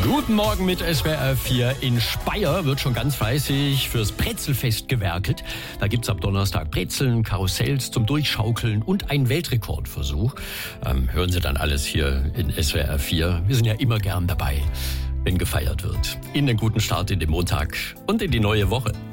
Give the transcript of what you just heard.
Guten Morgen mit SWR 4. In Speyer wird schon ganz fleißig fürs Brezelfest gewerkelt. Da gibt's ab Donnerstag Brezeln, Karussells zum Durchschaukeln und einen Weltrekordversuch. Hören Sie dann alles hier in SWR 4. Wir sind ja immer gern dabei, wenn gefeiert wird. Ihnen einen guten Start in den Montag und in die neue Woche.